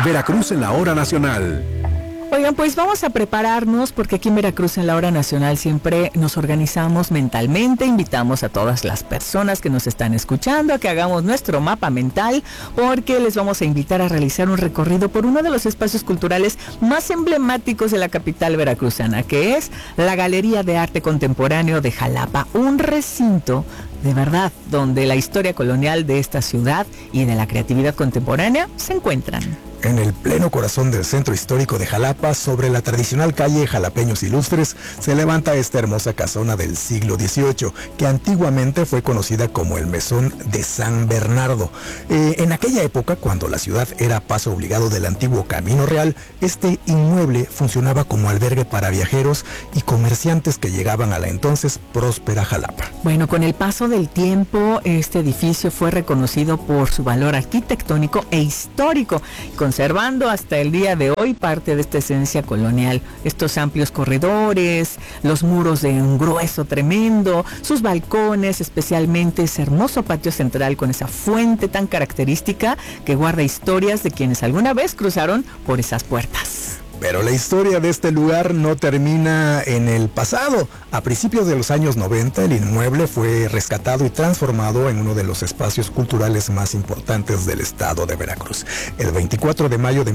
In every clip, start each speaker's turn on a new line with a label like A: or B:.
A: Veracruz en la hora nacional.
B: Oigan, pues vamos a prepararnos porque aquí en Veracruz en la hora nacional siempre nos organizamos mentalmente, invitamos a todas las personas que nos están escuchando a que hagamos nuestro mapa mental porque les vamos a invitar a realizar un recorrido por uno de los espacios culturales más emblemáticos de la capital veracruzana, que es la Galería de Arte Contemporáneo de Jalapa, un recinto de verdad donde la historia colonial de esta ciudad y de la creatividad contemporánea se encuentran.
C: En el pleno corazón del centro histórico de Jalapa, sobre la tradicional calle Jalapeños Ilustres, se levanta esta hermosa casona del siglo XVIII, que antiguamente fue conocida como el Mesón de San Bernardo. En aquella época, cuando la ciudad era paso obligado del antiguo Camino Real, este inmueble funcionaba como albergue para viajeros y comerciantes que llegaban a la entonces próspera Jalapa.
B: Bueno, con el paso del tiempo, este edificio fue reconocido por su valor arquitectónico e histórico, conservando hasta el día de hoy parte de esta esencia colonial. Estos amplios corredores, los muros de un grueso tremendo, sus balcones, especialmente ese hermoso patio central con esa fuente tan característica que guarda historias de quienes alguna vez cruzaron por esas puertas.
C: Pero la historia de este lugar no termina en el pasado. A principios de los años 90, el inmueble fue rescatado y transformado en uno de los espacios culturales más importantes del estado de Veracruz. El 24 de mayo de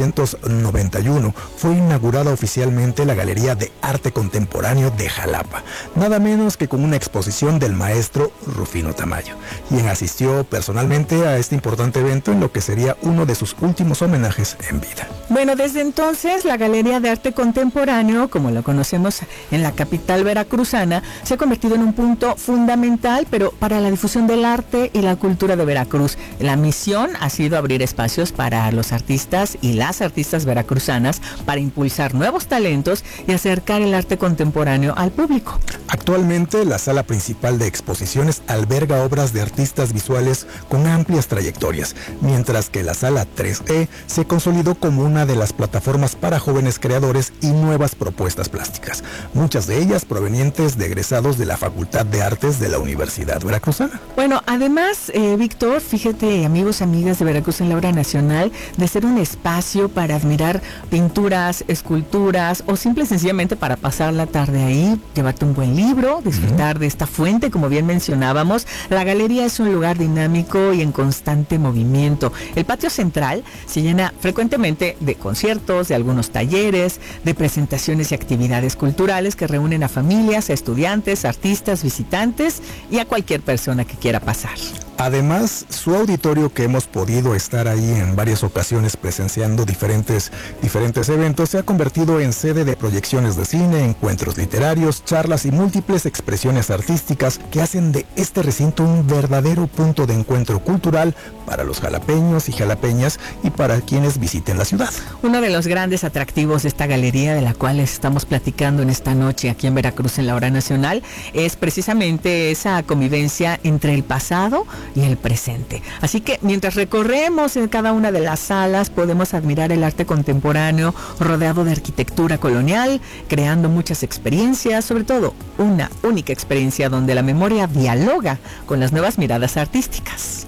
C: 1991 fue inaugurada oficialmente la Galería de Arte Contemporáneo de Jalapa, nada menos que con una exposición del maestro Rufino Tamayo, quien asistió personalmente a este importante evento en lo que sería uno de sus últimos homenajes en vida.
B: Bueno, desde entonces la Galería de Arte Contemporáneo, como lo conocemos en la capital veracruzana, se ha convertido en un punto fundamental, pero para la difusión del arte y la cultura de Veracruz. La misión ha sido abrir espacios para los artistas y las artistas veracruzanas para impulsar nuevos talentos y acercar el arte contemporáneo al público.
C: Actualmente, la sala principal de exposiciones alberga obras de artistas visuales con amplias trayectorias, mientras que la sala 3E se consolidó como una de las plataformas para jóvenes creadores y nuevas propuestas plásticas, muchas de ellas provenientes de egresados de la Facultad de Artes de la Universidad Veracruzana.
B: Bueno, además, Víctor, fíjate, amigos, amigas de Veracruz en la hora nacional, de ser un espacio para admirar pinturas, esculturas o simple y sencillamente para pasar la tarde ahí, llevarte un buen libro, disfrutar de esta fuente, como bien mencionábamos. La galería es un lugar dinámico y en constante movimiento. El patio central se llena frecuentemente de conciertos, de algunos talleres, de presentaciones y actividades culturales que reúnen a familias, a estudiantes, artistas, visitantes y a cualquier persona que quiera pasar.
C: Además, su auditorio, que hemos podido estar ahí en varias ocasiones presenciando diferentes eventos, se ha convertido en sede de proyecciones de cine, encuentros literarios, charlas y múltiples expresiones artísticas que hacen de este recinto un verdadero punto de encuentro cultural para los jalapeños y jalapeñas y para quienes visiten la ciudad.
B: Uno de los grandes atractivos de esta galería, de la cual les estamos platicando en esta noche aquí en Veracruz en la hora nacional, es precisamente esa convivencia entre el pasado y el presente. Así que mientras recorremos en cada una de las salas podemos admirar el arte contemporáneo rodeado de arquitectura colonial, creando muchas experiencias, sobre todo una única experiencia donde la memoria dialoga con las nuevas miradas artísticas.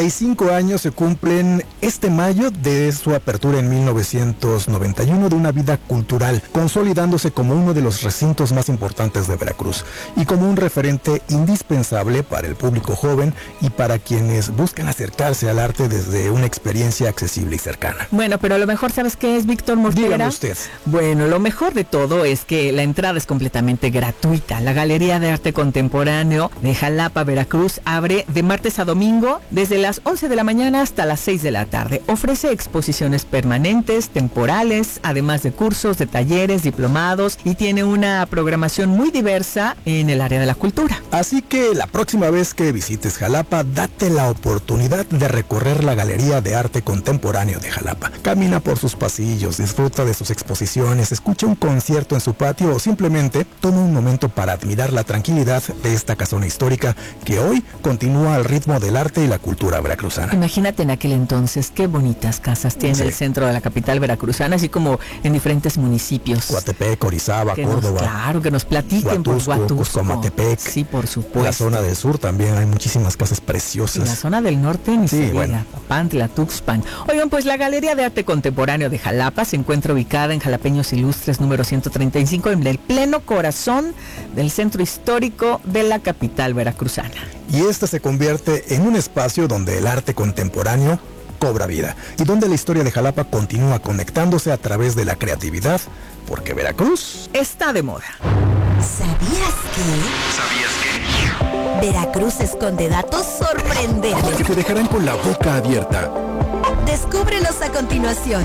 C: 35 años se cumplen este mayo de su apertura en 1991 de una vida cultural, consolidándose como uno de los recintos más importantes de Veracruz y como un referente indispensable para el público joven y para quienes buscan acercarse al arte desde una experiencia accesible y cercana.
B: Bueno, pero lo mejor, ¿sabes qué es, Víctor Mortera?
C: Dígame usted.
B: Bueno, lo mejor de todo es que la entrada es completamente gratuita. La Galería de Arte Contemporáneo de Jalapa, Veracruz, abre de martes a domingo desde las 11 de la mañana hasta las 6 de la tarde. Ofrece exposiciones permanentes, temporales, además de cursos, de talleres, diplomados y tiene una programación muy diversa en el área de la cultura.
C: Así que la próxima vez que visites Jalapa, date la oportunidad de recorrer la Galería de Arte Contemporáneo de Jalapa. Camina por sus pasillos, disfruta de sus exposiciones, escucha un concierto en su patio o simplemente toma un momento para admirar la tranquilidad de esta casona histórica que hoy continúa al ritmo del arte y la cultura veracruzana.
B: Imagínate en aquel entonces qué bonitas casas tiene el centro de la capital veracruzana, así como en diferentes municipios.
C: Coatepec, Orizaba, Córdoba.
B: Claro, que nos platiquen por
C: Huatusco, Cuscomatepec.
B: Sí, por supuesto.
C: La zona del sur también hay muchísimas casas preciosas. preciosas.
B: En la zona del norte ni se diga,
C: bueno.
B: Papantla, Tuxpan. Oigan, pues la Galería de Arte Contemporáneo de Jalapa se encuentra ubicada en Jalapeños Ilustres número 135, en el pleno corazón del centro histórico de la capital veracruzana.
C: Y esta se convierte en un espacio donde el arte contemporáneo cobra vida y donde la historia de Jalapa continúa conectándose a través de la creatividad, porque Veracruz
B: está de moda.
D: ¿Sabías que? Veracruz esconde datos sorprendentes
A: Que te dejarán con la boca abierta.
D: Descúbrelos a continuación.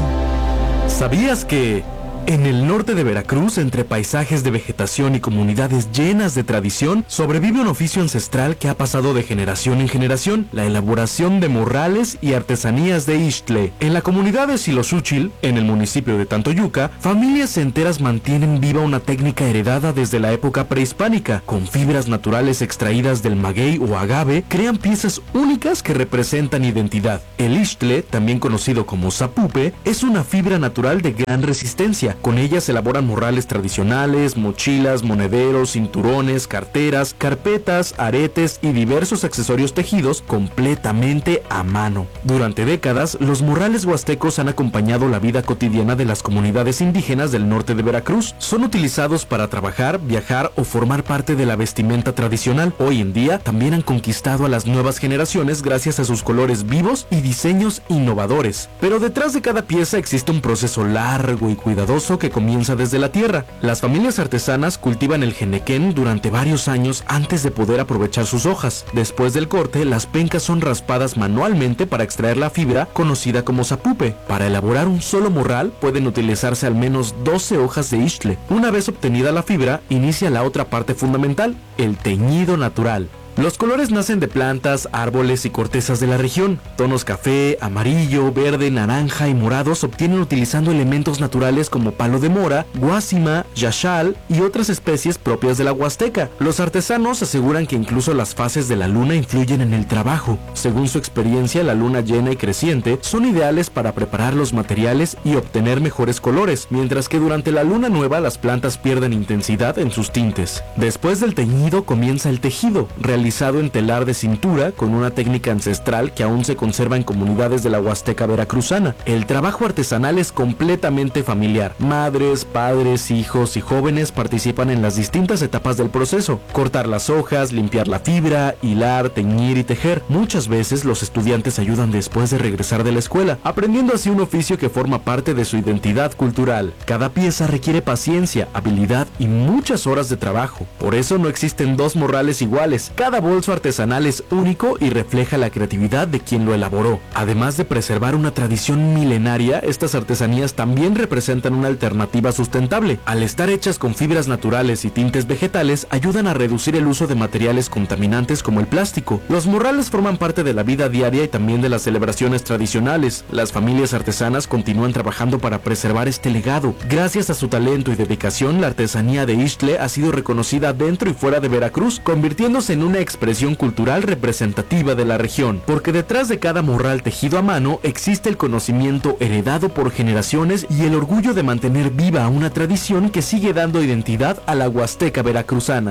E: ¿Sabías que en el norte de Veracruz, entre paisajes de vegetación y comunidades llenas de tradición, sobrevive un oficio ancestral que ha pasado de generación en generación, la elaboración de morrales y artesanías de Ixtle? En la comunidad de Xiloxúchil, en el municipio de Tantoyuca, familias enteras mantienen viva una técnica heredada desde la época prehispánica. Con fibras naturales extraídas del maguey o agave, crean piezas únicas que representan identidad. El Ixtle, también conocido como zapupe, es una fibra natural de gran resistencia. Con ellas se elaboran morrales tradicionales, mochilas, monederos, cinturones, carteras, carpetas, aretes y diversos accesorios tejidos completamente a mano. Durante décadas, los morrales huastecos han acompañado la vida cotidiana de las comunidades indígenas del norte de Veracruz. Son utilizados para trabajar, viajar o formar parte de la vestimenta tradicional. Hoy en día, también han conquistado a las nuevas generaciones gracias a sus colores vivos y diseños innovadores. Pero detrás de cada pieza existe un proceso largo y cuidadoso que comienza desde la tierra. Las familias artesanas cultivan el jenequén durante varios años antes de poder aprovechar sus hojas. Después del corte, las pencas son raspadas manualmente para extraer la fibra conocida como zapupe. Para elaborar un solo morral pueden utilizarse al menos 12 hojas de Ixtle. Una vez obtenida la fibra, inicia la otra parte fundamental, el teñido natural. Los colores nacen de plantas, árboles y cortezas de la región. Tonos café, amarillo, verde, naranja y morado se obtienen utilizando elementos naturales como palo de mora, guásima, yaxal y otras especies propias de la Huasteca. Los artesanos aseguran que incluso las fases de la luna influyen en el trabajo. Según su experiencia, la luna llena y creciente son ideales para preparar los materiales y obtener mejores colores, mientras que durante la luna nueva las plantas pierden intensidad en sus tintes. Después del teñido comienza el tejido, realizado en telar de cintura con una técnica ancestral que aún se conserva en comunidades de la Huasteca veracruzana. El trabajo artesanal es completamente familiar. Madres, padres, hijos y jóvenes participan en las distintas etapas del proceso: cortar las hojas, limpiar la fibra, hilar, teñir y tejer. Muchas veces los estudiantes ayudan después de regresar de la escuela, aprendiendo así un oficio que forma parte de su identidad cultural. Cada pieza requiere paciencia, habilidad y muchas horas de trabajo. Por eso no existen dos morrales iguales. Cada bolso artesanal es único y refleja la creatividad de quien lo elaboró. Además de preservar una tradición milenaria, estas artesanías también representan una alternativa sustentable. Al estar hechas con fibras naturales y tintes vegetales, ayudan a reducir el uso de materiales contaminantes como el plástico. Los morrales forman parte de la vida diaria y también de las celebraciones tradicionales. Las familias artesanas continúan trabajando para preservar este legado. Gracias a su talento y dedicación, la artesanía de Ixtle ha sido reconocida dentro y fuera de Veracruz, convirtiéndose en una expresión cultural representativa de la región, porque detrás de cada morral tejido a mano existe el conocimiento heredado por generaciones y el orgullo de mantener viva una tradición que sigue dando identidad a la Huasteca veracruzana.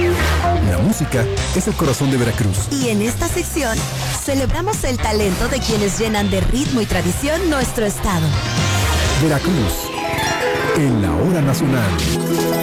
A: La música es el corazón de Veracruz.
D: Y en esta sección celebramos el talento de quienes llenan de ritmo y tradición nuestro estado.
A: Veracruz, en la hora nacional.